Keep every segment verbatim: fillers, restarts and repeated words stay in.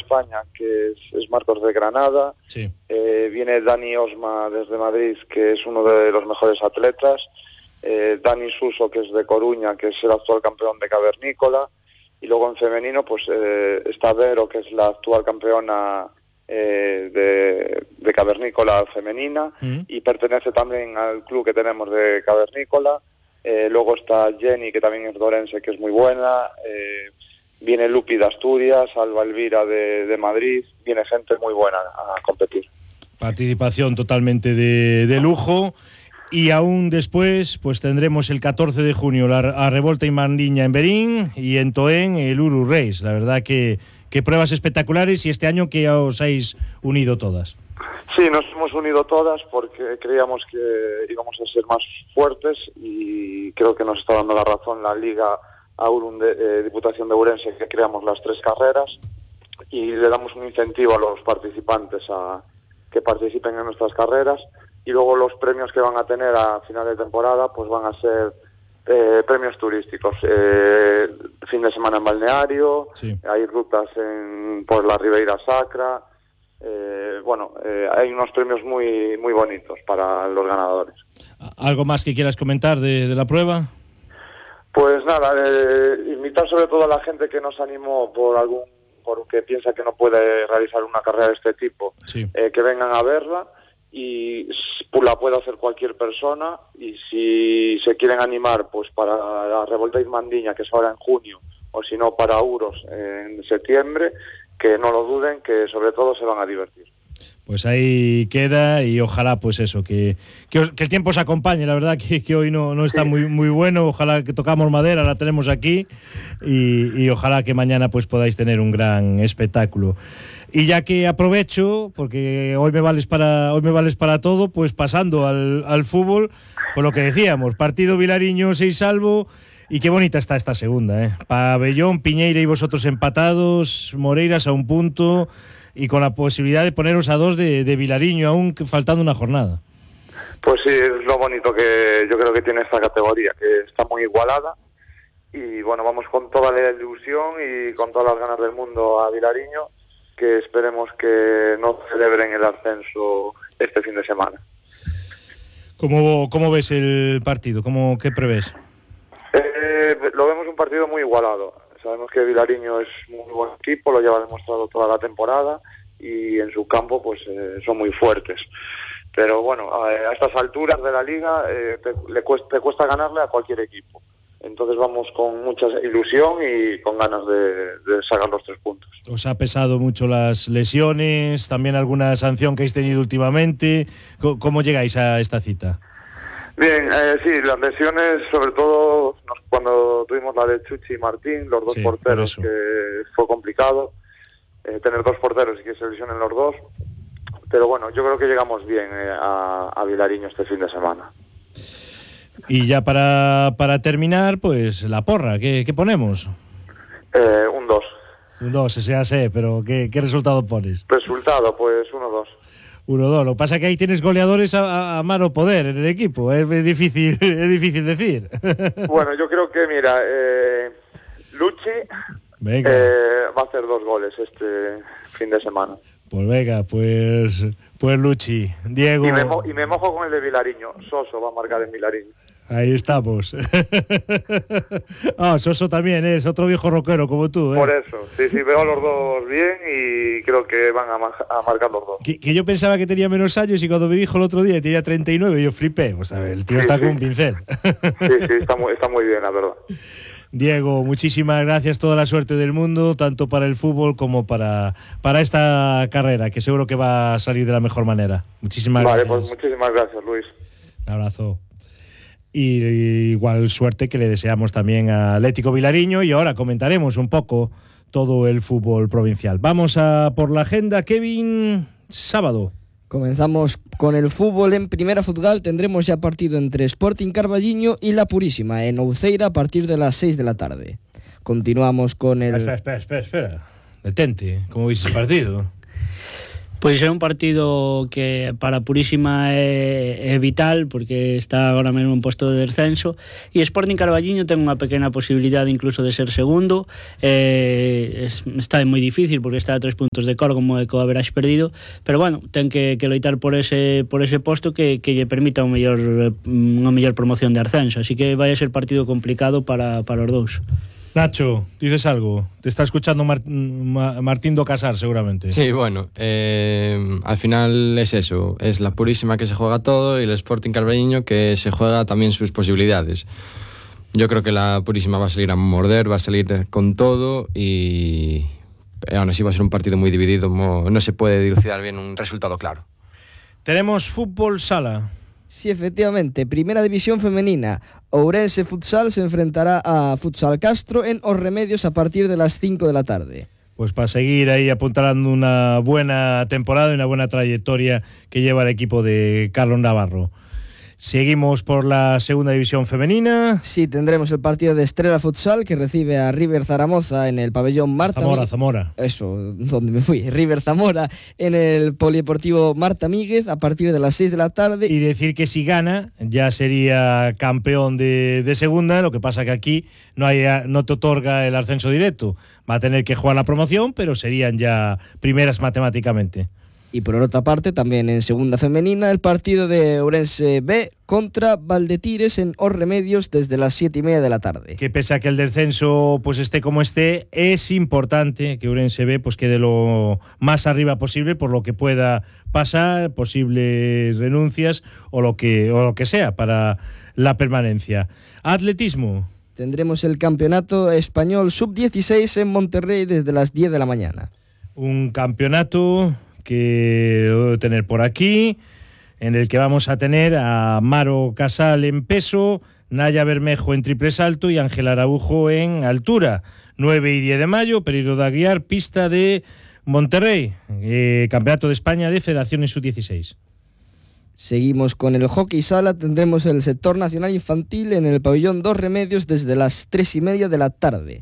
España, que es, es Marcos de Granada. Sí. Eh, viene Dani Osma desde Madrid, que es uno de los mejores atletas. Eh, Dani Suso, que es de Coruña, que es el actual campeón de cavernícola. Y luego en femenino pues eh, está Vero, que es la actual campeona eh, de, de cavernícola femenina, mm. y pertenece también al club que tenemos de cavernícola. Eh, luego está Jenny, que también es dorense, que es muy buena. Eh, viene Lupi de Asturias, Alba Elvira de, de Madrid. Viene gente muy buena a competir. Participación totalmente de, de lujo. Y aún después, pues tendremos el catorce de junio la a Revolta y Mandiña en Berín y en Toén el Uru Race. La verdad que, que pruebas espectaculares, y este año que os habéis unido todas. Sí, nos hemos unido todas porque creíamos que íbamos a ser más fuertes, y creo que nos está dando la razón la Liga Aurum de eh, Diputación de Ourense, que creamos las tres carreras y le damos un incentivo a los participantes a que participen en nuestras carreras. Y luego los premios que van a tener a final de temporada pues van a ser eh, premios turísticos, eh, fin de semana en balneario, sí. Hay rutas en, por la Ribeira Sacra, eh, bueno, eh, hay unos premios muy muy bonitos para los ganadores. ¿Algo más que quieras comentar de, de la prueba? Pues nada, eh, invitar sobre todo a la gente que nos animó por algún, por que piensa que no puede realizar una carrera de este tipo, sí. eh, que vengan a verla. Y la puede hacer cualquier persona, y si se quieren animar pues para la Revolta Mandiña, que es ahora en junio, o si no para Uros en septiembre, que no lo duden, que sobre todo se van a divertir. Pues ahí queda, y ojalá pues eso, que, que, que el tiempo se acompañe. La verdad que, que hoy no, no está sí. muy, muy bueno. Ojalá que tocamos madera, la tenemos aquí, y, y ojalá que mañana pues podáis tener un gran espectáculo. Y ya que aprovecho, porque hoy me vales para hoy me vales para todo, pues pasando al, al fútbol, por lo que decíamos, partido Vilariño seis salvo, y qué bonita está esta segunda, ¿eh? Pabellón, Piñeira y vosotros empatados, Moreiras a un punto, y con la posibilidad de poneros a dos de, de Vilariño, aún faltando una jornada. Pues sí, es lo bonito que yo creo que tiene esta categoría, que está muy igualada, y bueno, vamos con toda la ilusión y con todas las ganas del mundo a Vilariño, que esperemos que no celebren el ascenso este fin de semana. ¿Cómo, cómo ves el partido? ¿Cómo, ¿Qué prevés? Eh, lo vemos un partido muy igualado. Sabemos que Vilariño es un muy buen equipo, lo lleva demostrado toda la temporada, y en su campo pues eh, son muy fuertes. Pero bueno, a, a estas alturas de la liga eh, te, le cuesta, te cuesta ganarle a cualquier equipo. Entonces vamos con mucha ilusión y con ganas de, de sacar los tres puntos. ¿Os ha pesado mucho las lesiones? ¿También alguna sanción que habéis tenido últimamente? ¿Cómo llegáis a esta cita? Bien, eh, sí, las lesiones, sobre todo nos, cuando tuvimos la de Chuchi y Martín, los dos sí, porteros, que fue complicado eh, tener dos porteros y que se lesionen los dos. Pero bueno, yo creo que llegamos bien eh, a, a Vilariño este fin de semana. Y ya para, para terminar, pues la porra, ¿qué, qué ponemos? Eh, un dos. Un dos, ese ya sé, pero ¿qué, qué resultado pones? Resultado, pues uno dos. uno dos, lo que pasa es que ahí tienes goleadores a, a mano poder en el equipo, es difícil, es difícil decir. Bueno, yo creo que, mira, eh, Luchi eh, va a hacer dos goles este fin de semana. Pues venga, pues pues Luchi, Diego... Y me, mo- y me mojo con el de Vilariño, Soso va a marcar en Vilariño. Ahí estamos. Ah, Soso también es otro viejo rockero como tú, ¿eh? Por eso, sí, sí, veo a los dos bien y creo que van a, ma- a marcar los dos. Que, que yo pensaba que tenía menos años, y cuando me dijo el otro día que tenía treinta y nueve, yo flipé. Pues a ver, el tío sí, está sí. como un pincel. Sí, sí, está muy, está muy bien, la verdad. Diego, muchísimas gracias, toda la suerte del mundo, tanto para el fútbol como para, para esta carrera, que seguro que va a salir de la mejor manera. Muchísimas vale, gracias. Vale, pues muchísimas gracias, Luis. Un abrazo. Y igual suerte que le deseamos también a Atlético Vilariño, y ahora comentaremos un poco todo el fútbol provincial. Vamos a por la agenda, Kevin. Sábado. Comenzamos con el fútbol. En Primera Futgal tendremos ya partido entre Sporting Carballiño y La Purísima en Ouceira a partir de las seis de la tarde. Continuamos con el... Espera, espera, espera, espera. Detente, ¿cómo veis el partido? Pois é un partido que para Purísima é, é vital, porque está agora mesmo en posto de descenso, e Sporting Carballiño ten unha pequena posibilidade incluso de ser segundo. Eh, está moi difícil porque está a tres puntos de cor, como é que o haberás perdido, pero bueno, ten que, que loitar por ese por ese posto que, que lle permita un mellor, unha mellor promoción de ascenso, así que vai a ser partido complicado para, para os dous. Nacho, dices algo. Te está escuchando Mar Ma Martín do Casar, seguramente. Sí, bueno, eh, al final es eso. Es la Purísima que se juega todo y el Sporting Carballiño que se juega también sus posibilidades. Yo creo que la Purísima va a salir a morder, va a salir con todo y aún así va a ser un partido muy dividido. No se puede dilucidar bien un resultado claro. Tenemos fútbol sala. Sí, efectivamente, Primera División Femenina. Ourense Futsal se enfrentará a Futsal Castro en Os Remedios a partir de las cinco de la tarde. Pues para seguir ahí apuntalando una buena temporada y una buena trayectoria que lleva el equipo de Carlos Navarro. Seguimos por la segunda división femenina. Sí, tendremos el partido de Estrella Futsal que recibe a River Zaragoza en el pabellón Marta Zamora, Míguez. Zamora. Eso, donde me fui. River Zamora en el polideportivo Marta Míguez a partir de las seis de la tarde. Y decir que si gana ya sería campeón de, de segunda, lo que pasa que aquí no, hay, no te otorga el ascenso directo. Va a tener que jugar la promoción, pero serían ya primeras matemáticamente. Y por otra parte, también en segunda femenina, el partido de Ourense B contra Valdetires en Os Remedios desde las siete y media de la tarde. Que pese a que el descenso pues esté como esté, es importante que Ourense B pues quede lo más arriba posible por lo que pueda pasar, posibles renuncias o lo que, o lo que sea para la permanencia. Atletismo. Tendremos el campeonato español sub dieciséis en Monterrey desde las diez de la mañana. Un campeonato que voy a tener por aquí, en el que vamos a tener a Maro Casal en peso, Naya Bermejo en triple salto y Ángel Araujo en altura. nueve y diez de mayo, Pereiro de Aguiar, pista de Monterrey, eh, Campeonato de España de Federaciones sub dieciséis. Seguimos con el hockey sala, tendremos el sector nacional infantil en el pabellón Dos Remedios desde las tres y media de la tarde.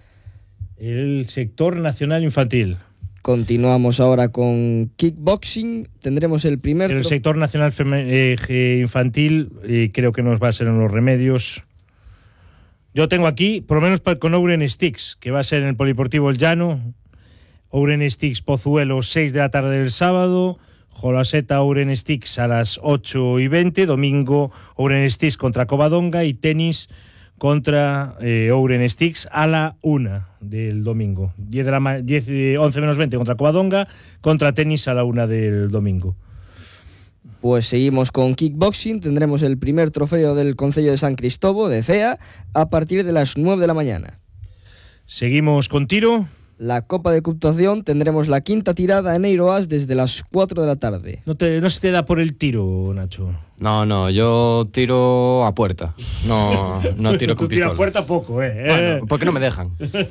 El sector nacional infantil. Continuamos ahora con kickboxing. Tendremos el primer... El sector nacional eh, infantil eh, creo que nos va a ser en Los Remedios. Yo tengo aquí, por lo menos con Ouren Sticks, que va a ser en el Polideportivo El Llano. Ouren Sticks Pozuelo, seis de la tarde del sábado. Jolaseta Ouren Sticks a las ocho y veinte. Domingo Ouren Sticks contra Covadonga y tenis contra eh, Ouren Sticks a la una del domingo. diez de la diez, once menos veinte contra Covadonga, contra tenis a la una del domingo. Pues seguimos con kickboxing. Tendremos el primer trofeo del Concello de San Cristóbal, de C E A, a partir de las nueve de la mañana. Seguimos con tiro. La Copa de Computación tendremos la quinta tirada en Eiroas desde las cuatro de la tarde. No, te, no se te da por el tiro, Nacho. No, no, yo tiro a puerta. No, no tiro con Tú tiro pistola. a puerta poco, eh. Bueno, porque no me dejan.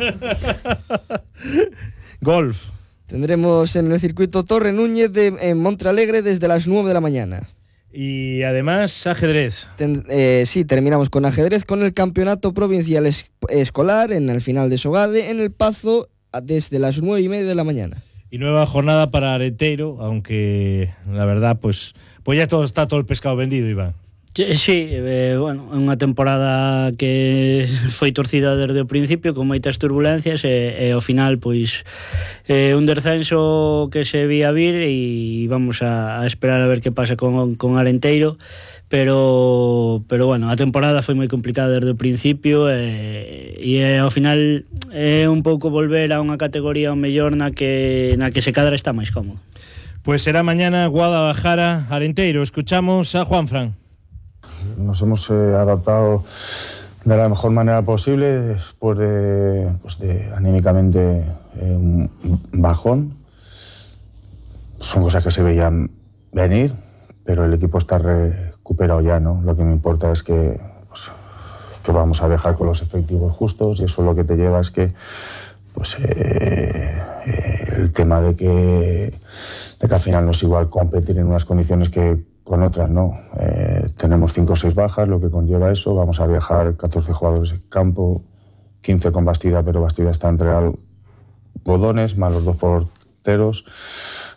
Golf. Tendremos en el circuito Torre Núñez de, en Montealegre desde las nueve de la mañana. Y además ajedrez. Ten, eh, sí, terminamos con ajedrez con el campeonato provincial es, escolar en el final de Sogade en el Pazo desde las nueve y media de la mañana. Y nueva jornada para Arenteiro, aunque la verdad pues pues ya todo está todo el pescado vendido, Iván. Sí, eh, bueno, unha temporada que foi torcida desde o principio con moitas turbulencias e, e ao final pois eh, un descenso que se vía vir e vamos a, a esperar a ver que pasa con, con Arenteiro, pero pero bueno, a temporada foi moi complicada desde o principio e, e ao final é un pouco volver a unha categoría ao mellor na que, na que se cadra está máis cómodo. Pues será mañana Guadalajara, Arenteiro. Escuchamos a Juanfran. Nos hemos eh, adaptado de la mejor manera posible después de, pues de anímicamente eh, un bajón. Son cosas que se veían venir, pero el equipo está recuperado ya, ¿no? Lo que me importa es que, pues, que vamos a dejar con los efectivos justos y eso lo que te lleva es que pues eh, eh, el tema de que, de que al final no es igual competir en unas condiciones que con otras, ¿no? Eh, tenemos cinco o seis bajas, lo que conlleva eso. Vamos a viajar catorce jugadores en campo, quince con Bastida, pero Bastida está entre algodones, más los dos porteros.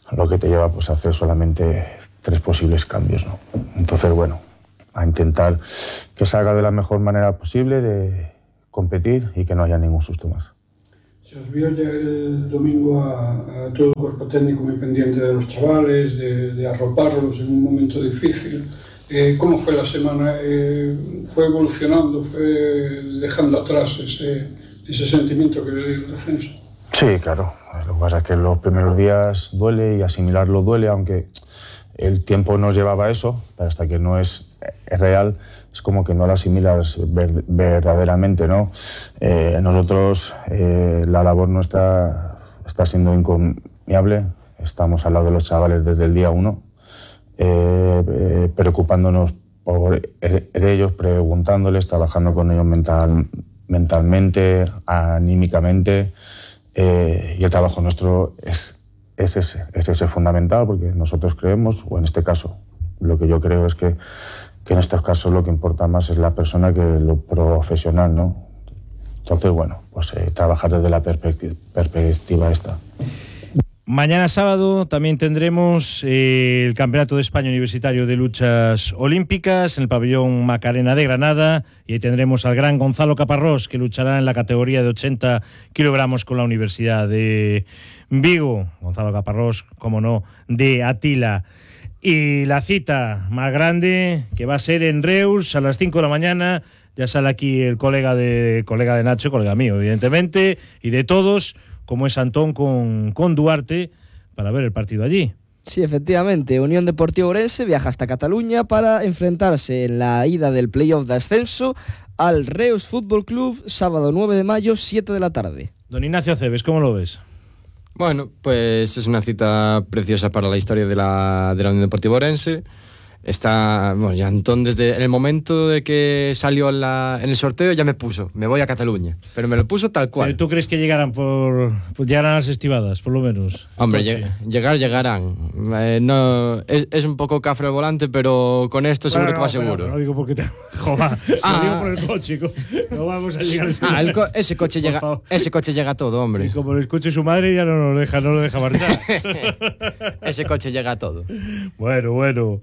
lo que te lleva pues, a hacer solamente tres posibles cambios, ¿no? Entonces, bueno, a intentar que salga de la mejor manera posible de competir y que no haya ningún susto más. Se os vio ya el domingo a, a todo el cuerpo técnico muy pendiente de los chavales, de, de arroparlos en un momento difícil. Eh, ¿Cómo fue la semana? Eh, ¿Fue evolucionando? ¿Fue dejando atrás ese, ese sentimiento que le dio el descenso? Sí, claro. Lo que pasa es que los primeros días duele y asimilarlo duele, aunque el tiempo nos llevaba a eso, pero hasta que no es, es real, es como que no lo asimilas ver, verdaderamente, ¿no? Eh, nosotros, eh, la labor nuestra está siendo encomiable. Estamos al lado de los chavales desde el día uno, eh, eh, preocupándonos por ellos, preguntándoles, trabajando con ellos mental, mentalmente, anímicamente. Eh, y el trabajo nuestro es, es, ese, es ese fundamental, porque nosotros creemos, o en este caso, lo que yo creo es que, que en estos casos lo que importa más es la persona que lo profesional, ¿no? Entonces, bueno, pues eh, trabajar desde la perspectiva, perspectiva esta. Mañana sábado también tendremos eh, el Campeonato de España Universitario de Luchas Olímpicas en el pabellón Macarena de Granada, y ahí tendremos al gran Gonzalo Caparrós, que luchará en la categoría de ochenta kilogramos con la Universidad de Vigo. Gonzalo Caparrós, como no, de Atila. Y la cita más grande, que va a ser en Reus a las cinco de la mañana. Ya sale aquí el colega de, colega de Nacho, colega mío, evidentemente, y de todos, como es Antón con, con Duarte, para ver el partido allí. Sí, efectivamente, Unión Deportiva Ourense viaja hasta Cataluña para enfrentarse en la ida del playoff de ascenso al Reus Fútbol Club, sábado nueve de mayo, siete de la tarde. Don Ignacio Aceves, ¿cómo lo ves? Bueno, pues es una cita preciosa para la historia de la, de la Unión Deportiva Ourense. Está, bueno, ya Antón desde el momento de que salió en, la, en el sorteo ya me puso, me voy a Cataluña, pero me lo puso tal cual. ¿Pero tú crees que llegarán por, por llegarán las estivadas, por lo menos? Hombre, lleg, llegar, llegarán. Eh, no, es, es un poco cafre el volante, pero con esto seguro bueno, que va no, seguro. No digo porque te joder, ah, lo digo por el coche, no vamos a llegar a ah, el co ese coche llega, ese coche llega todo, hombre. Y como lo escuche su madre ya no lo deja, no lo deja marchar. Ese coche llega a todo. Bueno, bueno.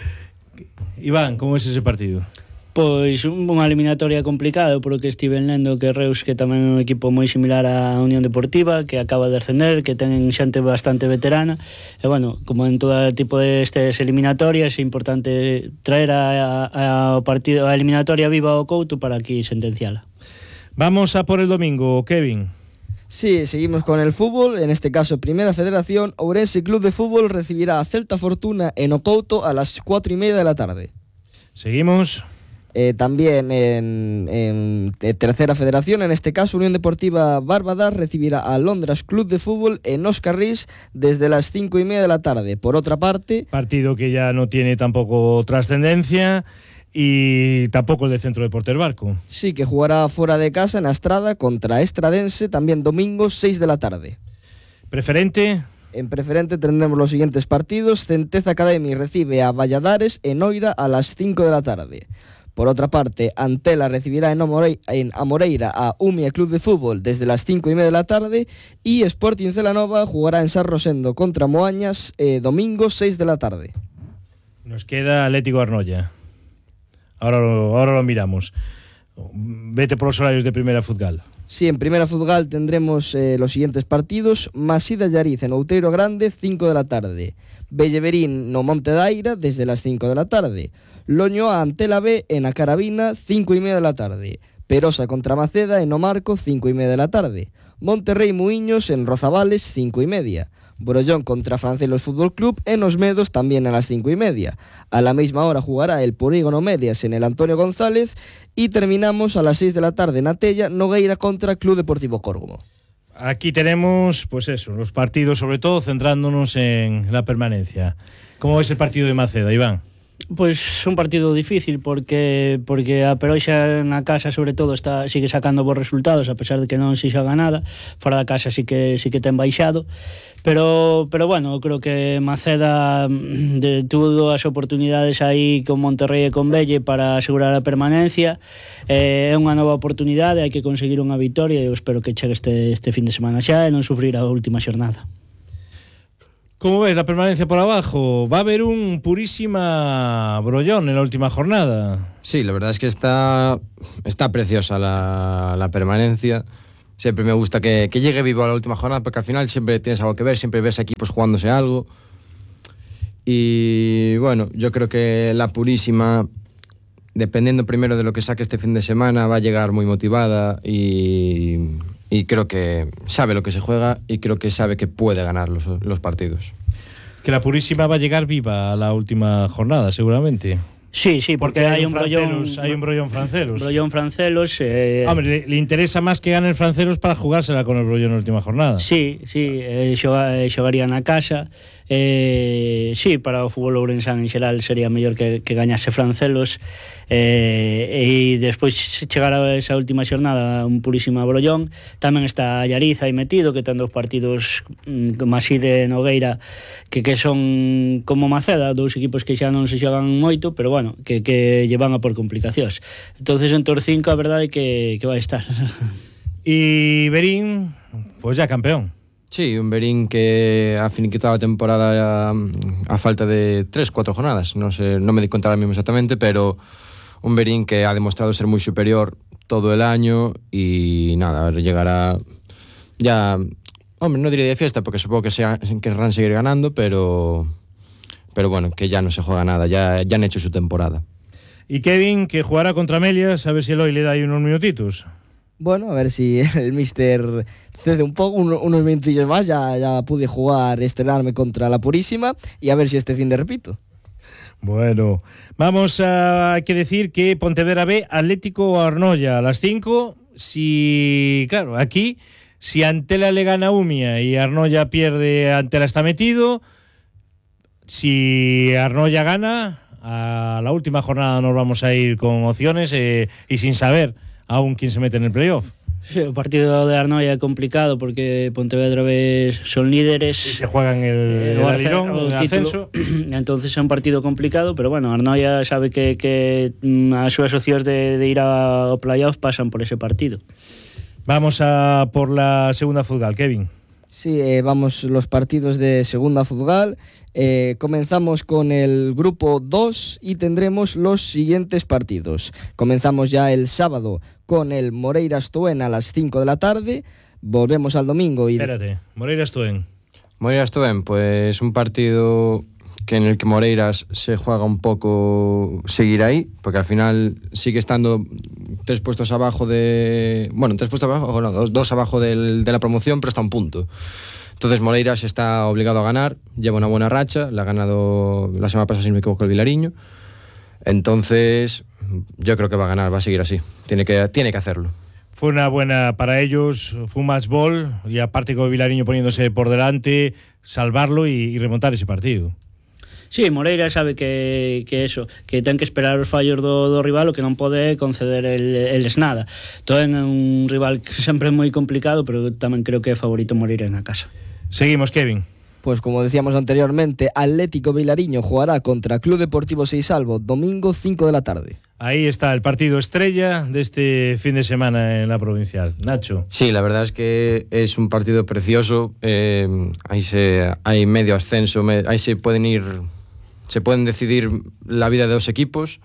Iván, como es ese partido? Pois unha eliminatoria complicada, porque estive lendo que Reus, que tamén é un equipo moi similar á Unión Deportiva, que acaba de ascender, que ten xente bastante veterana, e bueno, como en todo tipo de estas eliminatorias, é importante traer a, a, a, partido, a eliminatoria viva ao Couto para aquí sentenciala. Vamos a por el domingo, Kevin. Sí, seguimos con el fútbol, en este caso Primera Federación. Ourense Club de Fútbol recibirá a Celta Fortuna en Ocouto a las cuatro y media de la tarde. Seguimos. Eh, también en, en, en Tercera Federación, en este caso Unión Deportiva Bárbadas recibirá a Londras Club de Fútbol en Os Carrís desde las cinco y media de la tarde. Por otra parte... Partido que ya no tiene tampoco trascendencia... Y tampoco el de Centro Deportes Barco. Sí, que jugará fuera de casa en Astrada contra Estradense, también domingo seis de la tarde. ¿Preferente? En preferente tendremos los siguientes partidos. Centeza Academy recibe a Valladares en Oira a las cinco de la tarde. Por otra parte, Antela recibirá en, Amore en Amoreira a Umia Club de Fútbol desde las cinco y media de la tarde. Y Sporting Celanova jugará en San Rosendo contra Moañas eh, domingo seis de la tarde. Nos queda Atlético Arnoya. Ahora lo, ahora lo miramos. Vete por los horarios de Primera Futgal. Sí, en Primera Futgal tendremos eh, los siguientes partidos. Masida Llariz en Outeiro Grande, cinco de la tarde. Belleverín no Monte Daira desde las cinco de la tarde. Loñoa Antela B en A Carabina, cinco y media de la tarde. Perosa contra Maceda en Omarco, cinco y media de la tarde. Monterrey Muiños en Rozavales, cinco y media. Brollón contra Francelos Fútbol Club en Os Medos, también a las cinco y media. A la misma hora jugará el Polígono Medias en el Antonio González. Y terminamos a las seis de la tarde en Atella, Nogueira contra Club Deportivo Córgomo. Aquí tenemos, pues eso, los partidos, sobre todo centrándonos en la permanencia. ¿Cómo es el partido de Maceda, Iván? Pois un partido difícil porque porque a Peroxa na casa sobre todo está sigue sacando bons resultados a pesar de que non se xoga nada. Fora da casa sí que sí que ten baixado. Pero pero bueno, creo que Maceda de, tuvo as oportunidades aí con Monterrey e con Belle para asegurar a permanencia. Eh, é unha nova oportunidade, hai que conseguir unha vitoria e eu espero que chegue este este fin de semana xa e non sufrir a última xornada. ¿Cómo ves la permanencia por abajo? Va a haber un purísima brollón en la última jornada. Sí, la verdad es que está, está preciosa la, la permanencia. Siempre me gusta que, que llegue vivo a la última jornada, porque al final siempre tienes algo que ver, siempre ves equipos jugándose algo. Y bueno, yo creo que la Purísima, dependiendo primero de lo que saque este fin de semana, va a llegar muy motivada y, y creo que sabe lo que se juega y creo que sabe que puede ganar los, los partidos. Que la Purísima va a llegar viva a la última jornada, seguramente. Sí, sí, porque, porque hay, hay un brollón, hay un brollón francelos. Brollón francelos. Eh, Hombre, le, le interesa más que gane el francelos para jugársela con el brollón en la última jornada. Sí, sí, eh, xoga, eh, xogarían na casa. Eh, sí, para o fútbol ourensán en xeral sería mellor que, que gañase francelos, eh, e despois chegar a esa última xornada un purísima brollón. Tamén está Allariz aí metido, que ten dos partidos como así de Nogueira que, que son como Maceda, dous equipos que xa non se xogan moito, pero bueno, que, que llevan a por complicacións. Entonces entre os cinco a verdade é que, que vai estar. E Berín, pois pues ya campeón. Sí, un Berín que ha finiquitado a temporada a, a falta de tres, cuatro jornadas, no sé, no me di cuenta ahora mismo exactamente, pero un Berín que ha demostrado ser muy superior todo el año y nada, llegará ya, hombre, no diría de fiesta porque supongo que sea, querrán seguir ganando, pero pero bueno, que ya no se juega nada, ya, ya han hecho su temporada. Y Kevin, que jugará contra Melias, a ver si el hoy le da ahí unos minutitos. Bueno, a ver si el míster cede un poco, un, unos minutillos más, ya, ya pude jugar, estrenarme contra la Purísima y a ver si este fin de repito. Bueno, vamos a, hay que decir que Pontevedra B, Atlético Arnoia a las cinco. Si, claro, aquí, si Antela le gana a Umia y Arnoia pierde, Antela está metido. Si Arnoia gana, a la última jornada nos vamos a ir con opciones eh, y sin saber aún quién se mete en el playoff. Sí, o partido de Arnoia é complicado porque Pontevedra B son líderes y se juegan el, eh, el Alirón, el ascenso. Entonces é un partido complicado, pero bueno, Arnoia sabe que, que as súas opcións de, de ir ao playoff pasan por ese partido. Vamos a por la segunda Futgal, Kevin. Sí, eh, vamos los partidos de segunda Futgal. Eh, comenzamos con el grupo dos y tendremos los siguientes partidos. Comenzamos ya el sábado con el Moreiras Toen a las cinco de la tarde. Volvemos al domingo y... Espérate, Moreiras Toen. Moreiras Toen, pues un partido que en el que Moreiras se juega un poco seguir ahí, porque al final sigue estando tres puestos abajo de... Bueno, tres puestos abajo, no, dos, dos abajo del, de la promoción, pero está a un punto. Entonces Moreiras está obligado a ganar, lleva una buena racha, la ha ganado la semana pasada, si no me equivoco, el Vilariño. Entonces yo creo que va a ganar, va a seguir así, tiene que, tiene que hacerlo. Fue una buena para ellos, fue un match ball, y aparte con el Vilariño poniéndose por delante, salvarlo y, y remontar ese partido. Sí, Moreira sabe que, que eso, que ten que esperar os fallos do, do rival, o que non pode conceder el, eles nada. Toen é un rival que sempre é moi complicado, pero tamén creo que é favorito Moreira na casa. Seguimos, Kevin. Pues como decíamos anteriormente, Atlético Vilariño jugará contra Club Deportivo Seisalvo domingo cinco de la tarde. Ahí está el partido estrella de este fin de semana en la provincial. Nacho. Sí, la verdad es que es un partido precioso. Eh, ahí se, hay medio ascenso, me, ahí se pueden ir, se pueden decidir la vida de dos equipos.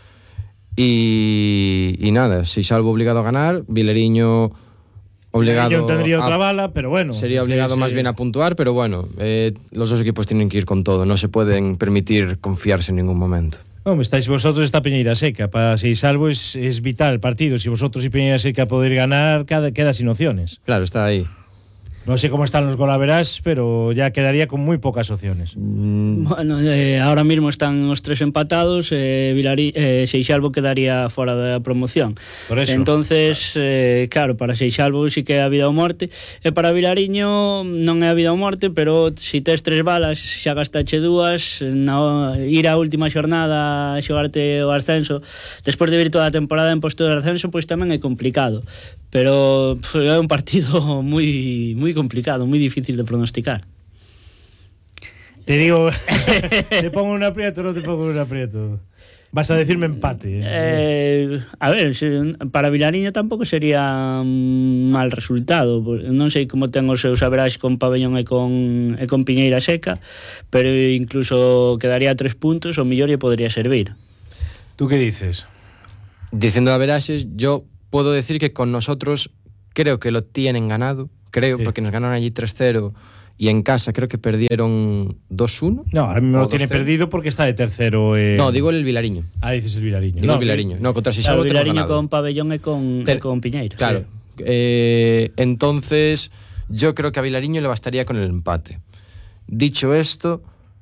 Y, y nada, Seisalvo obligado a ganar, Vilariño obligado. Yo tendría otra a, bala, pero bueno. Sería obligado sí, más sí. bien a puntuar, pero bueno, eh, los dos equipos tienen que ir con todo, no se pueden permitir confiarse en ningún momento. Hombre, estáis vosotros, está Peñeira Seca. Para Seisalvo es, es vital el partido. Si vosotros y Peñeira Seca podéis ganar, queda, queda sin opciones. Claro, está ahí. No sé cómo están los golaveras, pero ya quedaría con muy pocas opciones. Mm. Bueno, eh, ahora mismo están los tres empatados, eh, Vilari, eh, Seisalvo quedaría fuera de la promoción. Por eso. Entonces, eh, claro, para Seisalvo sí que é a vida ou morte, e para Vilariño non é a vida ou morte, pero se si tes tres balas, xa gastache dúas, na, ir á última xornada a xogarte o ascenso, despois de vir toda a temporada en posto de ascenso, pois tamén é complicado. Pero pues, é un partido moi moi complicado, moi difícil de pronosticar. Te digo, te pongo un aprieto, no te pongo un aprieto. Vas a decirme empate. Eh, a ver, se, para Vilariño tampouco sería un mal resultado. Non sei como ten os seus averaxes con Pabellón e con, e con Piñeira Seca, pero incluso quedaría tres puntos, o mellor lle podría servir. ¿Tú qué dices? Diciendo averaxes, yo puedo decir que con nosotros creo que lo tienen ganado, creo, sí. Porque nos ganaron allí tres cero. Y en casa creo que perdieron dos uno. No, a mí me lo tiene perdido porque está de tercero. Eh... No, digo el Vilariño. Ah, dices el Vilariño. Digo no, el Vilariño. No, contra Claro, Seixalbo el Vilariño ganado. con Pabellón e con, Ten... e con Piñeira. Claro. Sí. Eh, entonces, yo creo que a Vilariño le bastaría con el empate. Dicho esto,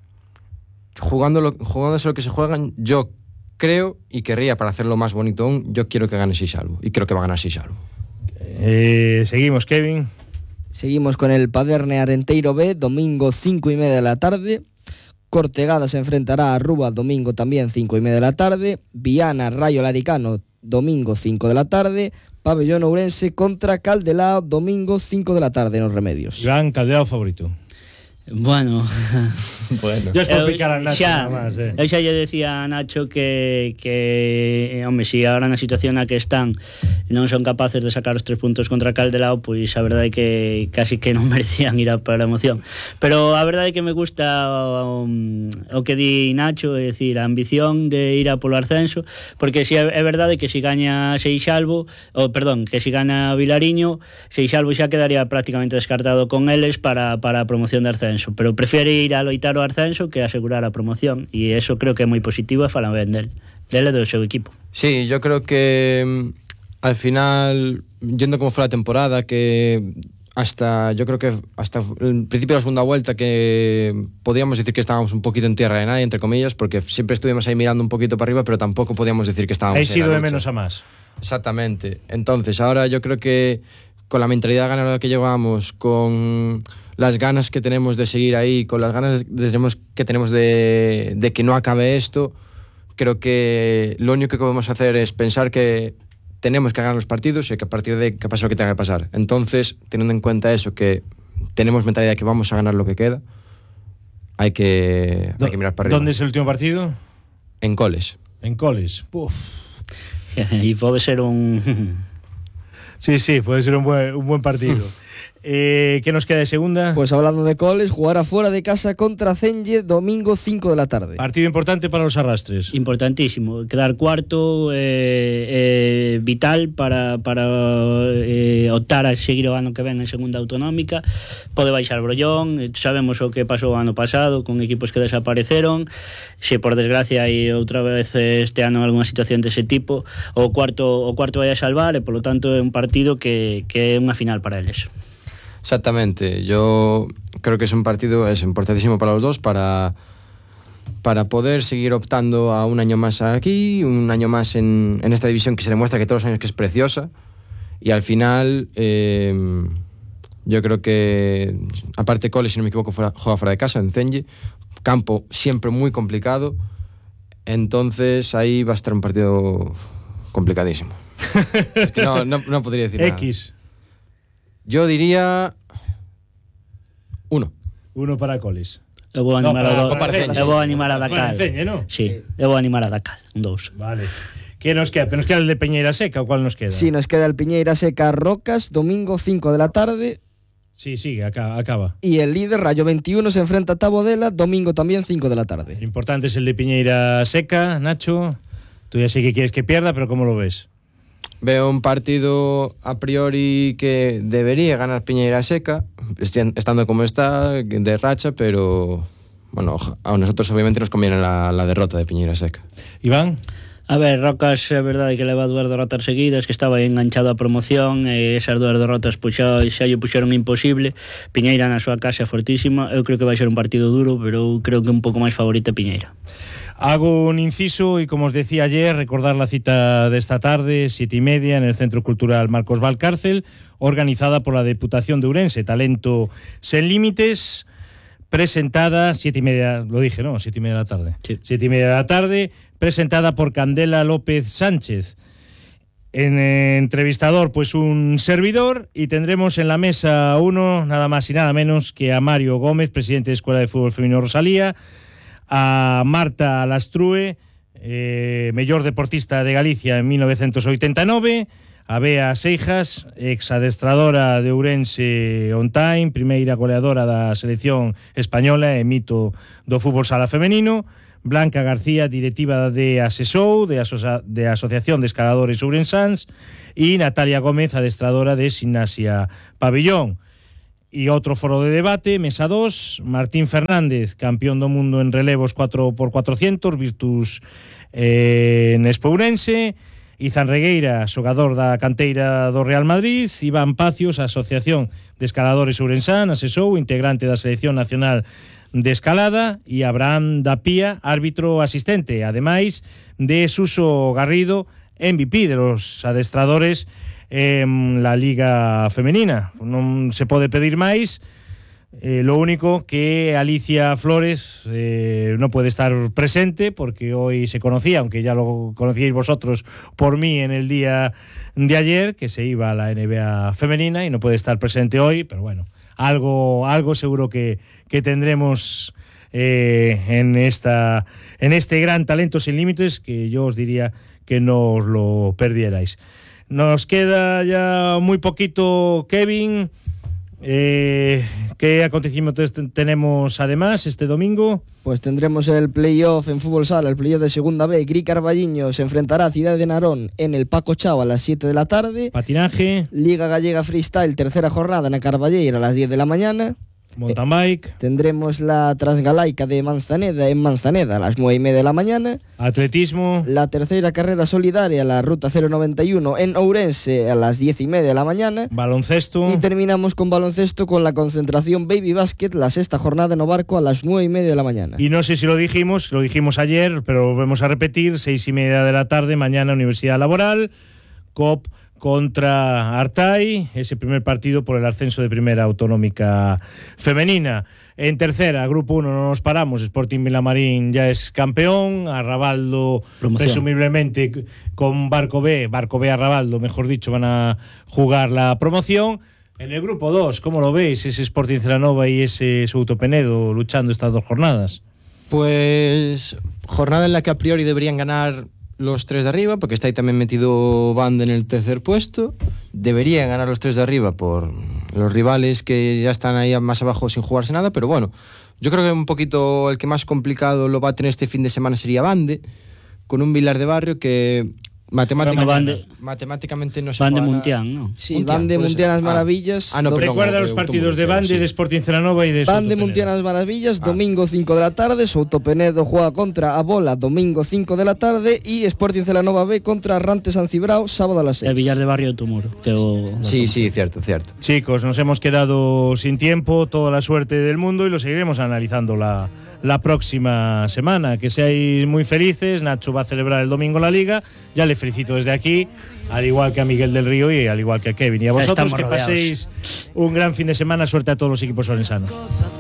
jugándolo, jugándose lo que se juegan, yo creo, y querría para hacerlo más bonito aún, yo quiero que gane Seixalbo. Y creo que va a ganar Seixalbo. Eh, seguimos, Kevin. Seguimos con el Paderne Arenteiro B, domingo cinco y media de la tarde. Cortegada se enfrentará a Rúa, domingo también cinco y media de la tarde. Viana, Rayo Laricano, domingo cinco de la tarde. Pabellón Ourense contra Caldelao, domingo cinco de la tarde en los Remedios. Gran Caldelao favorito. Bueno, bueno. Ya es por picar a Nacho xa, nada más, eh. Eu xa lle decía a Nacho que, que home, si agora na situación na que están non son capaces de sacar os tres puntos contra Caldelao, pois a verdade é que casi que non merecían ir a para a emoción. Pero a verdade é que me gusta o, o que di Nacho, é dicir, a ambición de ir a polo ascenso, porque si é, é verdade que si gaña Seixalbo, ou perdón, que si gaña Vilariño, Seixalbo xa quedaría prácticamente descartado con eles para, para a promoción de ascenso. Pero prefiere ir a loitar o ascenso que asegurar a promoción, e eso creo que é moi positivo e falan ben del, del e do seu equipo. Sí, yo creo que al final, yendo como fue la temporada, que hasta, yo creo que hasta el principio de la segunda vuelta, que podríamos decir que estábamos un poquito en tierra de nadie, entre comillas, porque siempre estuvimos ahí mirando un poquito para arriba, pero tampoco podíamos decir que estábamos He en sido la de lucha. menos a más. Exactamente. Entonces, ahora yo creo que con la mentalidad ganadora que llevamos, con las ganas que tenemos de seguir ahí, con las ganas que tenemos de, de que no acabe esto, creo que lo único que podemos hacer es pensar que tenemos que ganar los partidos y que a partir de que pase lo que tenga que pasar. Entonces, teniendo en cuenta eso, que tenemos mentalidad de que vamos a ganar lo que queda, hay que, hay que mirar para arriba. ¿Dónde es el último partido? En Coles. En Coles. Uf. Y pode ser un... Sí, sí, puede ser un buen, un buen partido. Eh, ¿Qué nos queda de segunda? Pues hablando de Coles, jugará fuera de casa contra Cenlle, domingo cinco de la tarde. Partido importante para los arrastres. Importantísimo. Quedar cuarto eh, eh, vital para, para eh, optar a seguir o ano que ven en segunda autonómica. Pode baixar Brollón, sabemos o que pasou o ano pasado con equipos que desapareceron. Se por desgracia hai outra vez este ano algunha situación dese tipo, o cuarto o cuarto vai a salvar e polo tanto é un partido que, que é unha final para eles. Exactamente, yo creo que es un partido es importantísimo para los dos, para, para poder seguir optando a un año más aquí, un año más en, en esta división que se demuestra que todos los años que es preciosa, y al final eh, yo creo que, aparte Coles, si no me equivoco, fuera, juega fuera de casa, en Cenlle, campo siempre muy complicado, entonces ahí va a estar un partido complicadísimo. Es que no, no, no podría decir nada. X. Yo diría uno. Uno para Coles. Eu vou animar no, a, para, para eu vou animar a Dacal. Enceñe, ¿no? Sí, eu vou animar a Dacal, un dous. Vale. ¿Qué nos queda? ¿Nos queda el de Peñeira Seca o cuál nos queda? Sí, nos queda el Piñeira Seca Rocas, domingo cinco de la tarde. Sí, sigue, acá, acaba. Y el líder, Rayo veintiuno, se enfrenta a Tabodela, domingo también cinco de la tarde. Importante es el de Piñeira Seca, Nacho. Tú ya sé que quieres que pierda, pero ¿cómo lo ves? Veo un partido a priori que debería ganar Piñeira Seca, estando como está, de racha, pero bueno, a nosotros obviamente nos conviene la, la derrota de Piñeira Seca. Iván? A ver, Rocas é verdade que leva dúas derrotas seguidas, que estaba enganchado a promoción, e esas dúas derrotas pues, xa, xa lle puxeron imposible. Piñeira na súa casa é fortísima, eu creo que vai ser un partido duro, pero creo que un pouco máis favorita Piñeira. Hago un inciso y, como os decía ayer, recordar la cita de esta tarde, siete y media, en el Centro Cultural Marcos Valcárcel, organizada por la Diputación de Ourense, Talento Sen Límites, presentada, siete y media, lo dije, ¿no? Siete y media de la tarde. Sí. Siete y media de la tarde, presentada por Candela López Sánchez. En eh, entrevistador, pues un servidor, y tendremos en la mesa uno, nada más y nada menos que a Mario Gómez, presidente de Escuela de Fútbol Femenino Rosalía, a Marta Lastrue, eh, mellor deportista de Galicia en mil novecientos ochenta y nueve, a Bea Seijas, ex adestradora de Ourense on time, primeira goleadora da selección española e mito do fútbol sala femenino, Blanca García, directiva de Asesou, de, asocia de Asociación de Escaladores Ourensans, y Natalia Gómez, adestradora de Gimnasia Pabellón. Y otro foro de debate, mesa dos, Martín Fernández, campeón do mundo en relevos cuatro por cuatrocientos, Virtus eh, en Espourense, Izan Regueira, xogador da canteira do Real Madrid, Iván Pacios, Asociación de Escaladores Ourensán, Asesou, integrante da Selección Nacional de Escalada, e Abraham Dapía, árbitro asistente, ademais de Suso Garrido, M V P de los adestradores en la Liga Femenina. Non se pode pedir máis, eh, lo único que Alicia Flores eh, no puede estar presente porque hoy se conocía, aunque ya lo conocíais vosotros por mí en el día de ayer, que se iba a la N B A femenina y no puede estar presente hoy, pero bueno, algo, algo seguro que, que tendremos eh, en, esta, en este gran talento sin límites, que yo os diría que no os lo perdierais. Nos queda ya muy poquito, Kevin. Eh, ¿Qué acontecimientos tenemos además este domingo? Pues tendremos el playoff en fútbol sala, el playoff de segunda B. Gri Carballiño se enfrentará a Ciudad de Narón en el Paco Chao a las siete de la tarde. Patinaje. Liga Gallega Freestyle, tercera jornada en Carballeira a las diez de la mañana. Mountain bike. Eh, tendremos la Transgalaica de Manzaneda en Manzaneda a las nueve y media de la mañana. Atletismo. La tercera carrera solidaria, la Ruta cero noventa y uno en Ourense a las diez y media de la mañana. Baloncesto. Y terminamos con baloncesto con la concentración Baby Basket, la sexta jornada en Obarco a las nueve y media de la mañana. Y no sé si lo dijimos, lo dijimos ayer, pero volvemos a repetir, seis y media de la tarde, mañana Universidad Laboral, C O P contra Artai, ese primer partido por el ascenso de Primera Autonómica Femenina. En tercera, Grupo uno, no nos paramos, Sporting Vilamarín ya es campeón, Arrabaldo Promoción. Presumiblemente con Barco B, Barco B Arrabaldo, mejor dicho, van a jugar la promoción. En el Grupo dos, ¿cómo lo veis? Ese Sporting Celanova y ese Souto Penedo luchando estas dos jornadas. Pues jornada en la que a priori deberían ganar los tres de arriba, porque está ahí también metido Bande en el tercer puesto. Deberían ganar los tres de arriba por los rivales que ya están ahí más abajo sin jugarse nada, pero bueno, yo creo que un poquito el que más complicado lo va a tener este fin de semana sería Bande, con un Vilar de Barrio que matemáticamente, matemáticamente no se Bande juega Muntián, ¿no? Sí, Muntián, Bande Muntianas ah. Maravillas. Ah, no, do... perdón, Recuerda eh, los partidos de Muntián, Bande, sí. de Sporting Celanova y de Bande Souto Muntianas Maravillas, Ah. domingo cinco de la tarde. Souto Penedo juega contra A Bola, domingo cinco de la tarde. Y Sporting Celanova B contra Arrante San Cibrao, sábado a las seis. El Villar de Barrio de Tumuro. Que o... Sí, sí, cierto, cierto. Chicos, nos hemos quedado sin tiempo, toda la suerte del mundo, y lo seguiremos analizando la, la próxima semana. Que seáis muy felices. Nacho va a celebrar el domingo la Liga, ya le felicito desde aquí, al igual que a Miguel del Río y al igual que a Kevin. Y a vosotros, Estamos que rodeados. paséis un gran fin de semana. Suerte a todos los equipos orensanos.